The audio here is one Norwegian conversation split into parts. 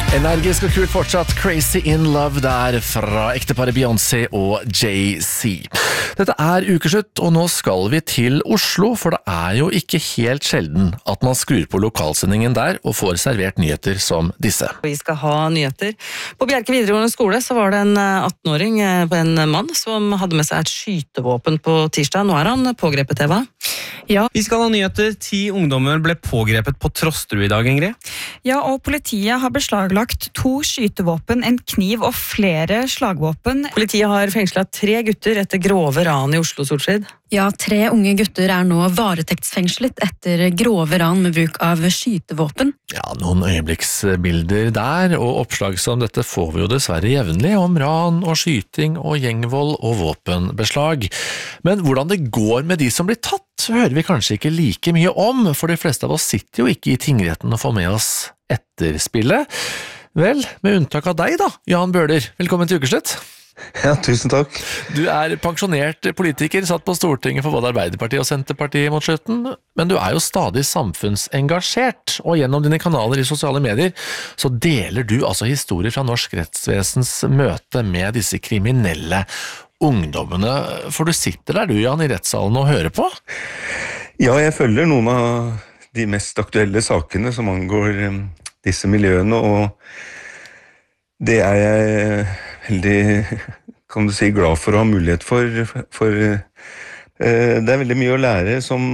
Energisk og kult fortsatt Crazy in Love der fra ekteparet Beyoncé og Jay-Z. Dette ukeslutt, og nå skal vi til Oslo, for det jo ikke helt sjelden at man skrur på lokalsendingen der og får servert nyheter som disse. Vi skal ha nyheter. På Bjerke videregående skole så var det en 18-åring, en mann, som hadde med seg et skytevåpen på tirsdag. Nå han pågrepet, Eva. Ja. Vi skal ha nyheter. 10 ungdommer ble pågrepet på Trosterud i dag, Ingrid. Ja, og politiet har beslaglagt 2 skytevåpen, en kniv og flere slagvåpen. Politiet har fengslet 3 gutter etter grove ran i Oslo Solskjed. Ja, 3 unge gutter nå varetektsfengslet etter grove ran med bruk av skytevåpen. Ja, noen øyeblikksbilder der, og oppslag som dette får vi jo dessverre jevnlig om ran og skyting og gjengvold og våpenbeslag. Men hvordan det går med de som blir tatt, hører vi kanskje ikke like mye om, for de fleste av oss sitter jo ikke i tingretten og får med oss etterspillet. Vel, med unntak av deg da, Jan Bøhler. Velkommen til ukeslutt. Ja, tusen takk. Du pensjonert politiker, satt på Stortinget for både Arbeiderpartiet og Senterpartiet mot slutten, men du jo stadig samfunnsengasjert, og gjennom dine kanaler i sosiale medier så deler du altså historier fra norsk rettsvesens møte med disse kriminelle ungdommene, for du sitter der du, Jan, i rettssalen og hører på? Ja, jeg følger noen av de mest aktuelle sakene som angår disse miljøene, og det jeg veldig, kan du si, glad for å ha mulighet for det veldig mye å lære som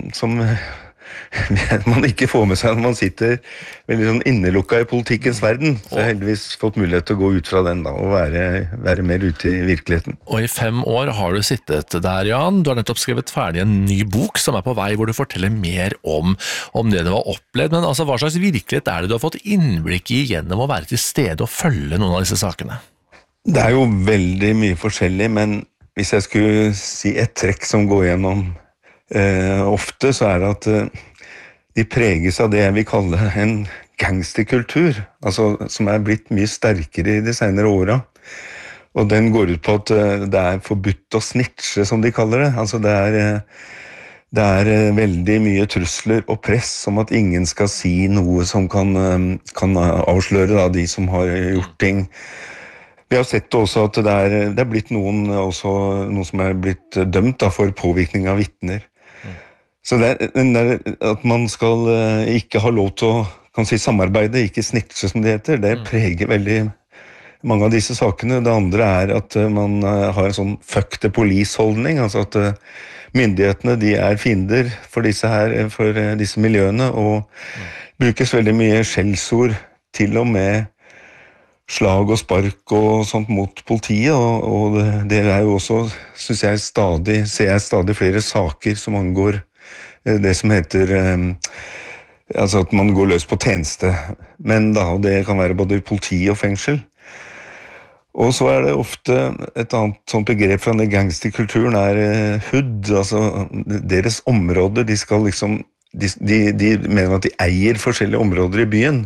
man ikke får med seg når man sitter veldig sånn innelukket i politikkens verden. Så jeg har heldigvis fått mulighet til å gå ut fra den da, og være mer ute i virkeligheten. Og i 5 år har du sittet der, Jan. Du har nettopp skrevet ferdig en ny bok som på vei, hvor du forteller mer om det du har opplevd. Men altså, hva slags virkelighet det du har fått innblikk i gjennom å være til stede og følge noen av disse sakene? Det jo veldig mye forskjellig, men hvis jeg skulle si et trekk som går gjennom ofte, så det at de preges av det jeg vil kalle en gangsterkultur, altså som blitt mye sterkere i de senere åra. Og den går ut på at det forbudt å snitche, som de kaller det. Altså det veldig mye trusler og press om at ingen skal si noe som kan avsløre da, de som har gjort ting. Vi har sett også at det blitt noen som blitt dømt da, for påvirkning av vitner. Så at man skal ikke ha lov til å samarbeide, ikke snitche som det heter, det preger veldig mange av disse sakene. Det andre at man har en sånn fuck the police-holdning, altså at myndighetene de fiender for disse miljøene, og brukes veldig mye skjellsord, til og med slag og spark og sånt mot politiet, og det jo også, synes jeg, ser jeg stadig flere saker som angår det som heter altså at man går løs på tjeneste, men da, det kan være både politi og fengsel. Og så det ofte et annet sånt begrep fra den gangsterkulturen hood, altså deres områder, de skal liksom, de mener at de eier forskjellige områder i byen,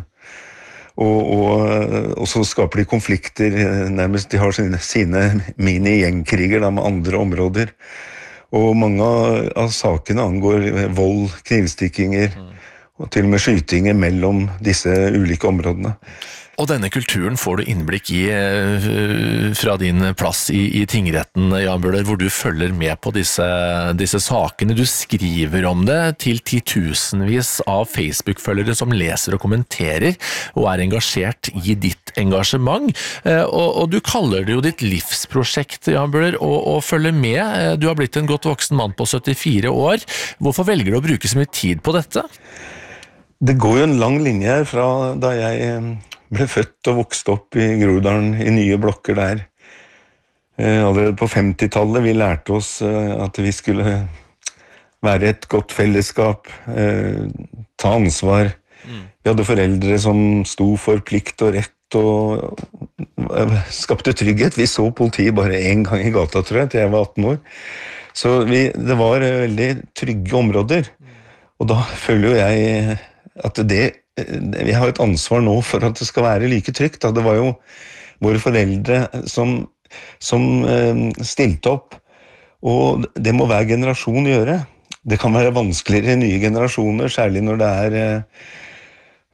og så skaper de konflikter, nærmest de har sine mini-gjengkriger da, med andre områder. Og mange av sakene angår vold, knivstikkinger og til og med skytinger mellom disse ulike områdene. Og denne kulturen får du innblikk i fra din plass i tingretten, Jan Bøhler, hvor du følger med på disse sakene. Du skriver om det til titusenvis av Facebook-følgere som leser og kommenterer og engasjert i ditt engasjement. Og du kaller det jo ditt livsprosjekt, Jan Bøhler, og følger med. Du har blitt en godt voksen mann på 74 år. Hvorfor velger du å bruke så mye tid på dette? Det går jo en lang linje her fra da jeg ble født og vokst opp i Groruddalen i nye blokker der. Allerede på 50-tallet vi lærte oss at vi skulle være et godt fellesskap, ta ansvar. Vi hadde foreldre som sto for plikt og rett og skapte trygghet. Vi så politiet bare en gang i gata, tror jeg, til jeg var 18 år. Så det var veldig trygge områder. Og da føler jo jeg at vi har et ansvar nå for at det skal være like trygt. Det var jo våre foreldre som stilte opp, og det må hver generasjon gjøre. Det kan være vanskeligere i nye generasjoner, særlig når det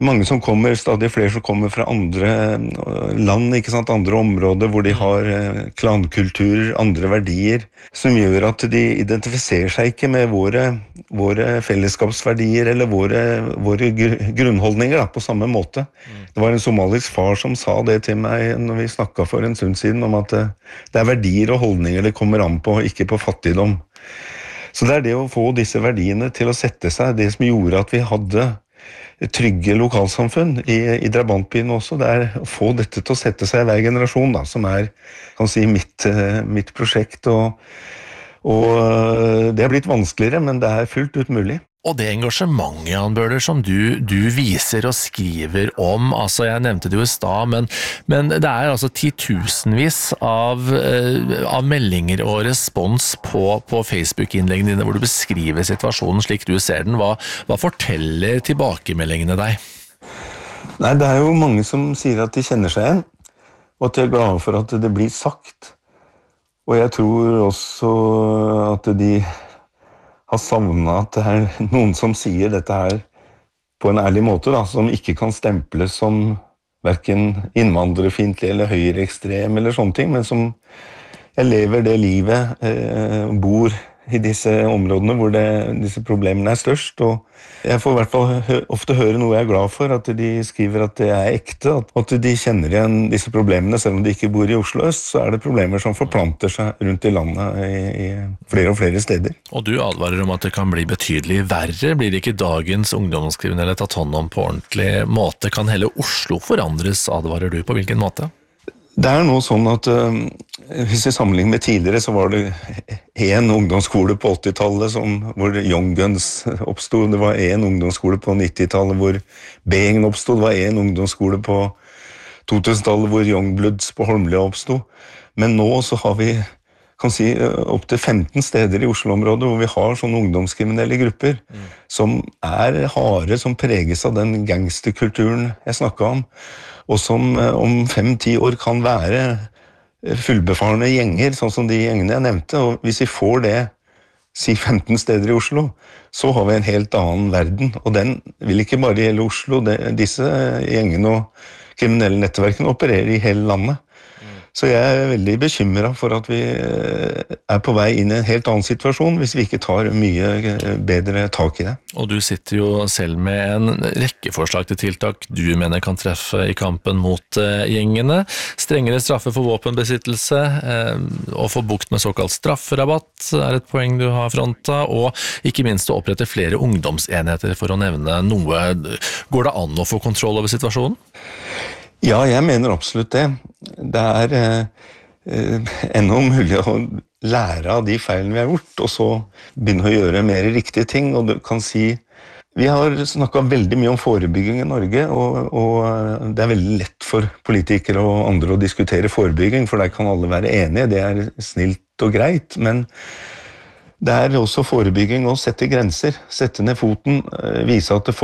mange som kommer, stadig flere som kommer fra andre land, ikke sant, andre områder hvor de har klankulturer, andre verdier, som gjør at de identifiserer seg ikke med våre fellesskapsverdier eller våre grunnholdninger da, på samme måte. Det var en somalisk far som sa det til meg når vi snakket for en stund siden om at det verdier og holdninger det kommer an på, ikke på fattigdom. Så det det å få disse verdiene til å sette seg, det som gjorde at vi hadde trygge lokalsamfunn i drabantbyen også, det å få dette til å sette seg i hver generasjon, da, som kan si, mitt prosjekt, og det har blitt vanskeligere, men det fullt ut mulig. Og det engasjementet, Jan Bøhler, som du viser og skriver om, altså jeg nevnte det jo i stad, men det altså titusenvis av meldinger og respons på Facebook-innleggene dine, hvor du beskriver situasjonen slik du ser den. Hva forteller tilbakemeldingene deg? Nei, det jo mange som sier at de kjenner seg igjen, og at de glade for at det blir sagt. Og jeg tror også at de har savnet at det noen som sier dette her på en ærlig måte, da, som ikke kan stemples som hverken innvandrerfiendtlig eller høyreekstrem eller sånne ting, men som jeg lever det livet, bor i disse områdene hvor disse problemene størst, og jeg får i hvert fall ofte høre noe jeg glad for, at de skriver at det ekte, at de kjenner igjen disse problemene, selv om de ikke bor i Oslo øst, så det problemer som forplanter seg rundt i landet i flere og flere steder. Og du advarer om at det kan bli betydelig verre, blir ikke dagens ungdomskriminelle tatt hånd om på ordentlig måte? Kan hele Oslo forandres, advarer du, på hvilken måte? Det nå sånn at hvis vi sammenligner med tidligere, så var det en ungdomsskole på 80-tallet hvor Young Guns oppstod, det var en ungdomsskole på 90-tallet hvor B-gjengen oppstod, det var en ungdomsskole på 2000-tallet hvor Youngbloods på Holmlia oppstod. Men nå så har vi, kan si, opp til 15 steder i Oslo-området hvor vi har sånne ungdomskriminelle grupper som harde, som preges av den gangsterkulturen jeg snakket om, og som om 5-10 år kan være fullbefarne gjenger, sånn som de gjengene jeg nevnte. Og hvis vi får det, si 15 steder i Oslo, så har vi en helt annen verden. Og den vil ikke bare gjelde Oslo, disse gjengene og kriminelle nettverkene opererer i hele landet. Så jeg veldig bekymret for at vi på vei inn i en helt annen situasjon hvis vi ikke tar mye bedre tak i det. Og du sitter jo selv med en rekke forslag til tiltak du mener kan treffe i kampen mot gjengene. Strengere straffe for våpenbesittelse, å få bukt med såkalt strafferabatt et poeng du har fronta, og ikke minst å opprette flere ungdomsenheter for å nevne noe. Går det an å få kontroll over situasjonen? Ja, jeg mener absolutt det. Det ennå mulig å lære av de feilene vi har gjort, og så begynne å gjøre mer riktige ting. Og du kan si, vi har snakket veldig mye om forebygging i Norge, og det veldig lett for politikere og andre å diskutere forebygging, for der kan alle være enige, det snilt og greit, men det også forebygging å sette grenser, sette ned foten, vise at det